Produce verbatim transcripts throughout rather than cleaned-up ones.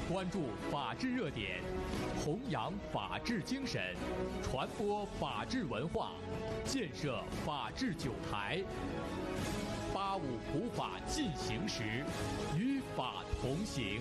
关注法治热点，弘扬法治精神，传播法治文化，建设法治九台。八五普法进行时，与法同行。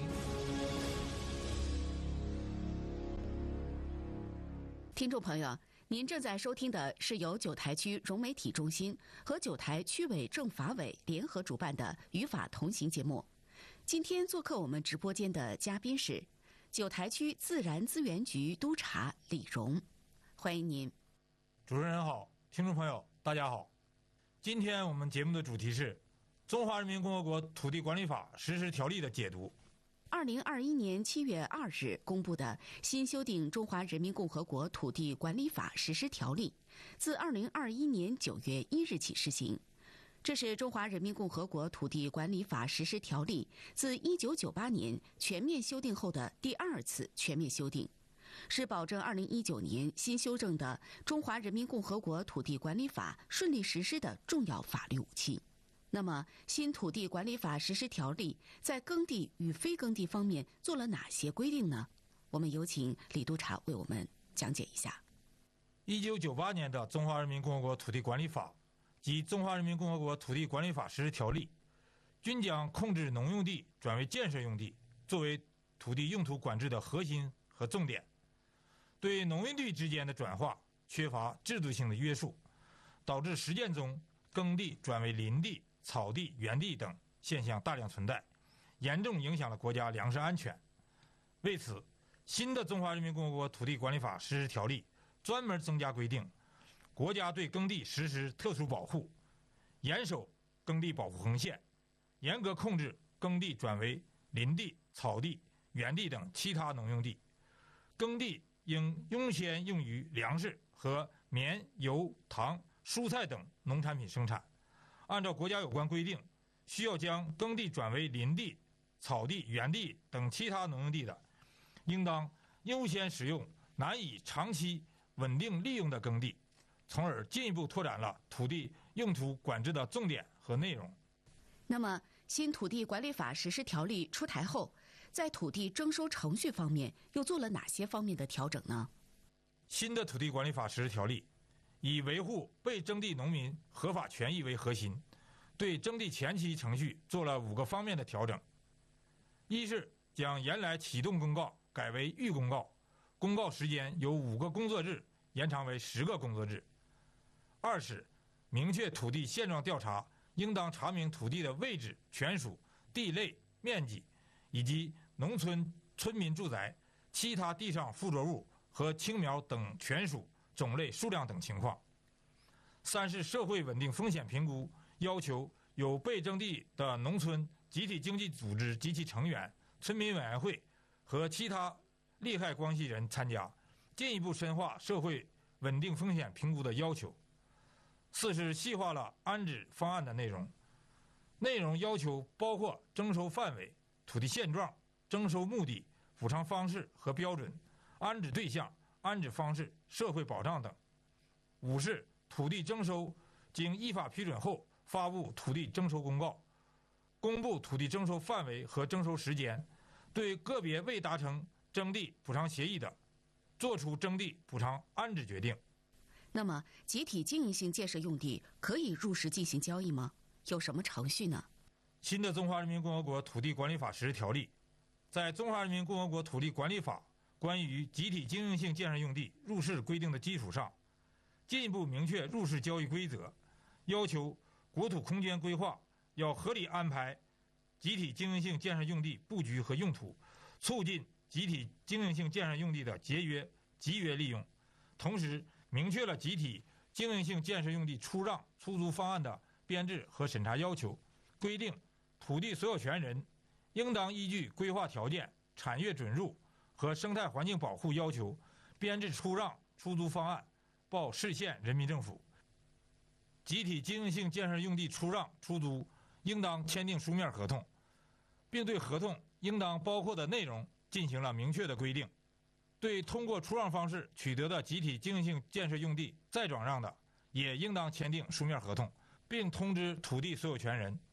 听众朋友，您正在收听的是由九台区融媒体中心和九台区委政法委联合主办的《与法同行》节目。今天做客我们直播间的嘉宾是九台区自然资源局督察李荣，欢迎您。 主持人好，听众朋友大家好。今天我们节目的主题是《中华人民共和国土地管理法实施条例》的解读。 二零二一年七月二日公布的新修订《中华人民共和国土地管理法实施条例》，自二零二一年九月一日起施行。这是《中华人民共和国土地管理法实施条例》自一九九八年全面修订后的第二次全面修订，是保证二零一九年新修正的《中华人民共和国土地管理法》顺利实施的重要法律武器。那么，新土地管理法实施条例在耕地与非耕地方面做了哪些规定呢？我们有请李督察为我们讲解一下。 一九九八年的《中华人民共和国土地管理法》及《中华人民共和国土地管理法实施条例》，均将控制农用地转为建设用地作为土地用途管制的核心和重点，对农用地之间的转化缺乏制度性的约束，导致实践中耕地转为林地、草地、园地等现象大量存在，严重影响了国家粮食安全。为此，新的《中华人民共和国土地管理法实施条例》专门增加规定，国家对耕地实施特殊保护，严守耕地保护横线，严格控制耕地转为林地、草地、园地等其他农用地。耕地应优先用于粮食和棉、油、糖、蔬菜等农产品生产。按照国家有关规定，需要将耕地转为林地、草地、园地等其他农用地的，应当优先使用难以长期稳定利用的耕地，从而进一步拓展了土地用途管制的重点和内容。 那么，新土地管理法实施条例出台后，在土地征收程序方面又做了哪些方面的调整呢？ 新的土地管理法实施条例以维护被征地农民合法权益为核心，对征地前期程序做了五个方面的调整。一是将原来启动公告改为预公告，公告时间由五个工作日延长为十个工作日。二是明确土地现状调查应当查明土地的位置、权属、地类、面积，以及农村村民住宅、其他地上附着物和青苗等权属、种类、数量等情况。三是社会稳定风险评估，要求有被征地的农村集体经济组织及其成员、村民委员会和其他利害关系人参加，进一步深化社会稳定风险评估的要求。四是细化了安置方案的内容，内容要求包括征收范围、土地现状、征收目的、补偿方式和标准、安置对象、安置方式、社会保障等。五是土地征收经依法批准后发布土地征收公告，公布土地征收范围和征收时间，对个别未达成征地补偿协议的，作出征地补偿安置决定。 那么，集体经营性建设用地可以入市进行交易吗？有什么程序呢？ 新的《中华人民共和国土地管理法实施条例》在《中华人民共和国土地管理法》关于集体经营性建设用地入市规定的基础上，进一步明确入市交易规则，要求国土空间规划要合理安排集体经营性建设用地布局和用途，促进集体经营性建设用地的节约、集约利用。同时，明确了集体经营性建设用地出让、出租方案的编制和审查要求，规定土地所有权人应当依据规划条件、产业准入和生态环境保护要求，编制出让、出租方案，报市县人民政府。集体经营性建设用地出让、出租应当签订书面合同，并对合同应当包括的内容进行了明确的规定。对通过出让方式取得的集体经营性建设用地再转让的，也应当签订书面合同，并通知土地所有权人。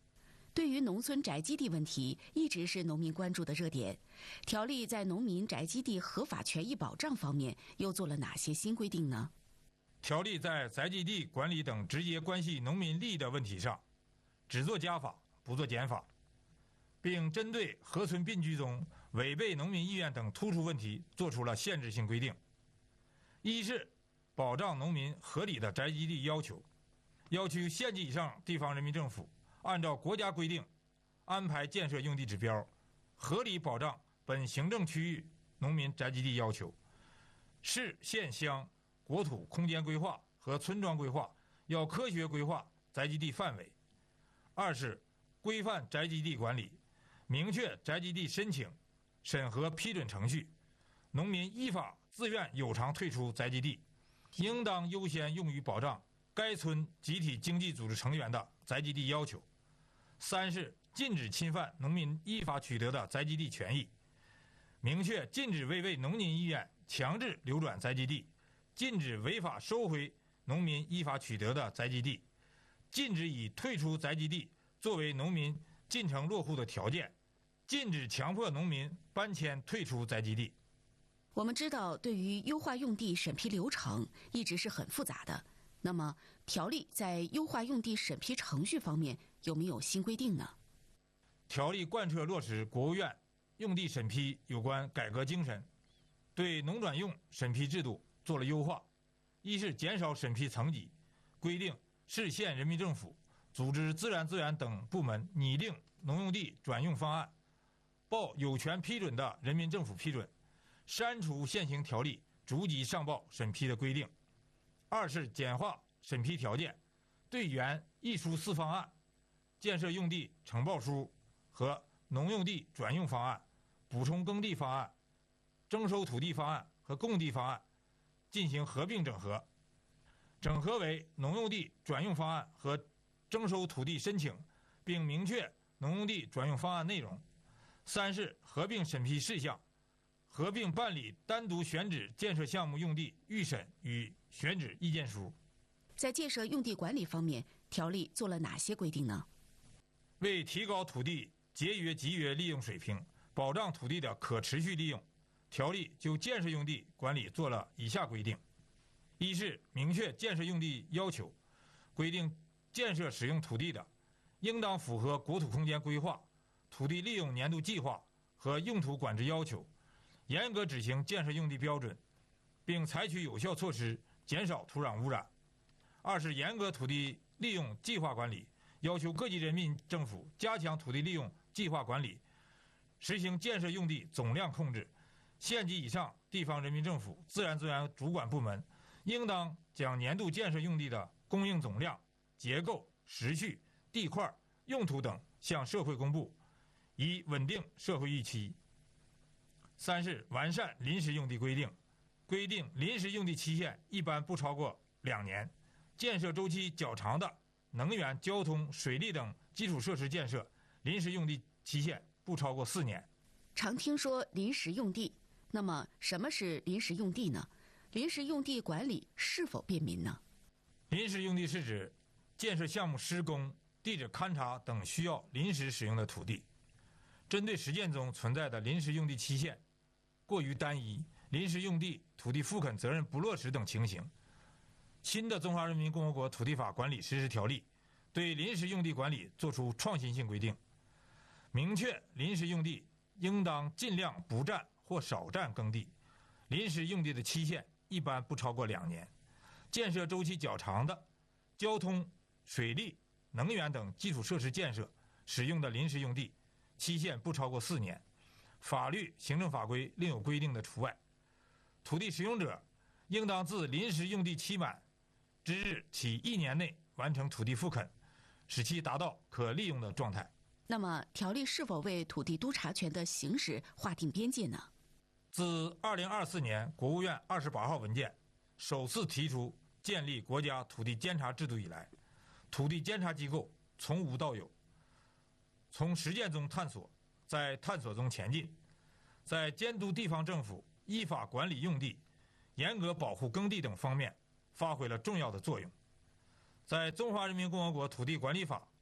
对于农村宅基地问题，一直是农民关注的热点。条例在农民宅基地合法权益保障方面又做了哪些新规定呢？ 条例在宅基地管理等直接关系农民利益的问题上，只做加法，不做减法，并针对河村并居中违背农民意愿等突出问题作出了限制性规定。一是保障农民合理的宅基地要求，要求县级以上地方人民政府按照国家规定安排建设用地指标，合理保障本行政区域农民宅基地要求。市县乡国土空间规划和村庄规划要科学规划宅基地范围。二是规范宅基地管理，明确宅基地申请、审核、批准程序，农民依法自愿有偿退出宅基地，应当优先用于保障该村集体经济组织成员的宅基地要求。三是禁止侵犯农民依法取得的宅基地权益，明确禁止违背农民意愿强制流转宅基地，禁止违法收回农民依法取得的宅基地，禁止以退出宅基地作为农民进城落户的条件，禁止强迫农民搬迁退出宅基地。 我们知道，对于优化用地审批流程一直是很复杂的。那么，条例在优化用地审批程序方面有没有新规定呢？ 条例贯彻落实国务院用地审批有关改革精神，对农转用审批制度做了优化。一是减少审批层级，规定市县人民政府组织自然资源等部门拟定农用地转用方案，报有权批准的人民政府批准，删除现行条例逐级上报审批的规定。二是简化审批条件，对原一书四方案、建设用地呈报书和农用地转用方案、补充耕地方案、征收土地方案和供地方案进行合并整合，整合为农用地转用方案和征收土地申请，并明确农用地转用方案内容。三是合并审批事项，合并办理单独选址建设项目用地预审与选址意见书。 在建设用地管理方面，条例做了哪些规定呢？ 为提高土地节约集约利用水平，保障土地的可持续利用，条例就建设用地管理做了以下规定。一是明确建设用地要求，规定建设使用土地的应当符合国土空间规划、土地利用年度计划和用途管制要求，严格执行建设用地标准，并采取有效措施减少土壤污染。二是严格土地利用计划管理，要求各级人民政府加强土地利用计划管理，实行建设用地总量控制。县级以上地方人民政府自然资源主管部门应当将年度建设用地的供应总量、结构、时序、地块、用途等向社会公布，以稳定社会预期。三是完善临时用地规定，规定临时用地期限一般不超过两年，建设周期较长的能源、交通、水利等基础设施建设，临时用地期限不超过四年。 常听说临时用地，那么什么是临时用地呢？临时用地管理是否便民呢？ 临时用地是指建设项目施工、地质勘察等需要临时使用的土地。针对实践中存在的临时用地期限过于单一、临时用地土地复垦责任不落实等情形，新的《中华人民共和国土地法管理实施条例》对临时用地管理作出创新性规定，明确临时用地应当尽量不占或少占耕地，临时用地的期限一般不超过两年，建设周期较长的交通、水利、能源等基础设施建设使用的临时用地期限不超过四年，法律、行政法规另有规定的除外。土地使用者应当自临时用地期满之日起一年内完成土地复垦，使其达到可利用的状态。 那么，条例是否为土地督察权的行使划定边界呢？ 自二零二四年国务院二十八号文件首次提出建立国家土地监察制度以来，土地监察机构从无到有，从实践中探索，在探索中前进，在监督地方政府依法管理用地、严格保护耕地等方面发挥了重要的作用。在《中华人民共和国土地管理法》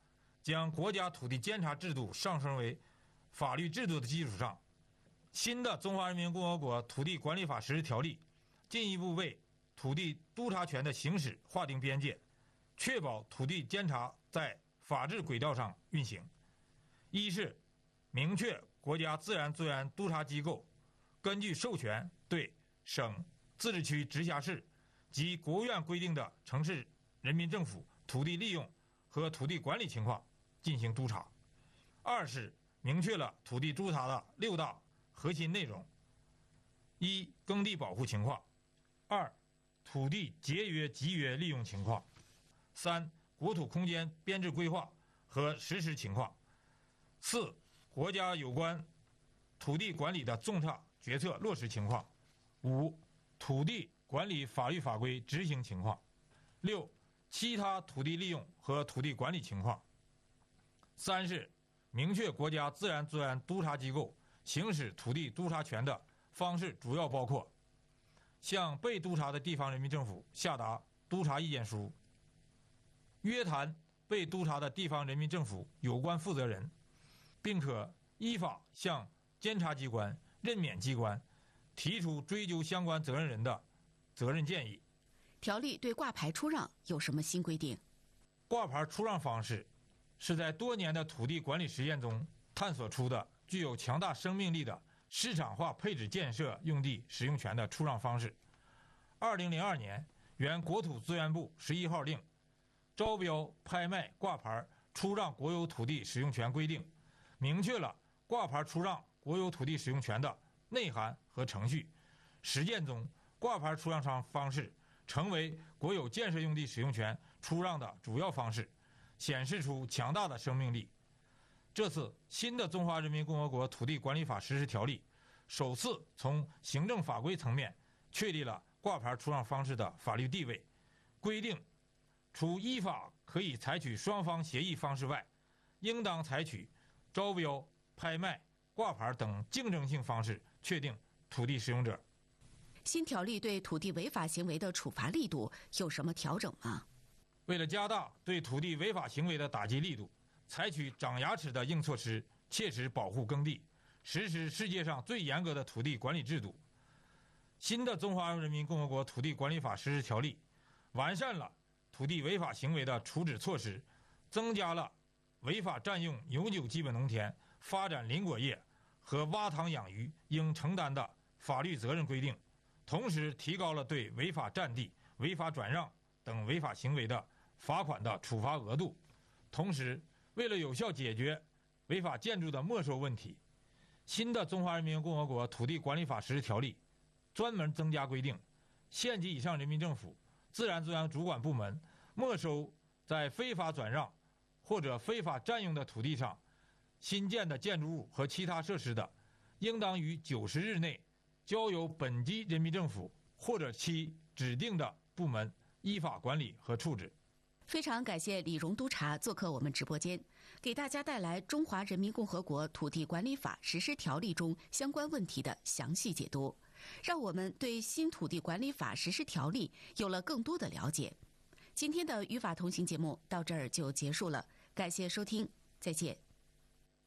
将国家土地监察制度上升为法律制度的基础上，新的《中华人民共和国土地管理法实施条例》进一步为土地督察权的行使划定边界，确保土地监察在法治轨道上运行。一是明确国家自然资源督察机构根据授权对省、自治区、直辖市及国务院规定的城市人民政府土地利用和土地管理情况进行督查。二是明确了土地督查的六大核心内容：一、耕地保护情况；二、土地节约集约利用情况；三、国土空间编制规划和实施情况；四、国家有关土地管理的重大决策落实情况；五、土地管理法律法规执行情况；六、其他土地利用和土地管理情况。三是明确国家自然资源督察机构行使土地督察权的方式，主要包括向被督察的地方人民政府下达督察意见书，约谈被督察的地方人民政府有关负责人，并可依法向监察机关、任免机关提出追究相关责任人的责任建议。 条例对挂牌出让有什么新规定？ 挂牌出让方式是在多年的土地管理实践中探索出的具有强大生命力的市场化配置建设用地使用权的出让方式。二零零二年，原国土资源部十一号令《招标、拍卖、挂牌出让国有土地使用权规定》明确了挂牌出让国有土地使用权的内涵和程序。实践中，挂牌出让商方式成为国有建设用地使用权出让的主要方式，显示出强大的生命力。这次新的《中华人民共和国土地管理法实施条例》首次从行政法规层面确立了挂牌出让方式的法律地位，规定除依法可以采取双方协议方式外，应当采取招标、拍卖、挂牌等竞争性方式确定土地使用者。 新条例对土地违法行为的处罚力度有什么调整吗？ 为了加大对土地违法行为的打击力度，采取长牙齿的硬措施，切实保护耕地，实施世界上最严格的土地管理制度，新的《中华人民共和国土地管理法实施条例》完善了土地违法行为的处置措施，增加了违法占用永久基本农田、发展林果业和挖塘养鱼应承担的法律责任规定，同时提高了对违法占地、违法转让等违法行为的罚款的处罚额度。同时，为了有效解决违法建筑的没收问题，新的《中华人民共和国土地管理法实施条例》专门增加规定，县级以上人民政府、自然资源主管部门没收在非法转让或者非法占用的土地上新建的建筑物和其他设施的，应当于九十日内交由本级人民政府或者其指定的部门依法管理和处置。 非常感谢李荣督察做客我们直播间，给大家带来《中华人民共和国土地管理法实施条例》中相关问题的详细解读，让我们对新土地管理法实施条例有了更多的了解。今天的与法同行节目到这儿就结束了，感谢收听，再见。